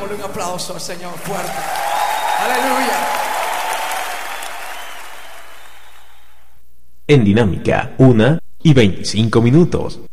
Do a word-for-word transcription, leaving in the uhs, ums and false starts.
Démosle un aplauso al Señor fuerte. Aleluya. En Dinámica, una y veinticinco minutos.